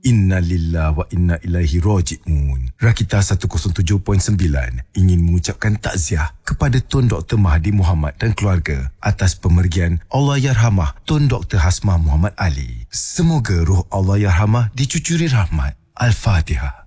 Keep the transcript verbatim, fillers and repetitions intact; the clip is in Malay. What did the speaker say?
Inna lillahi wa inna ilaihi raji'un. Rakita seratus tujuh perpuluhan sembilan ingin mengucapkan takziah kepada Tun Doktor Mahathir Mohamad dan keluarga atas pemergian Allahyarhamah Tun Doktor Hasmah Muhammad Ali. Semoga roh Allahyarhamah dicucuri rahmat. Al-Fatihah.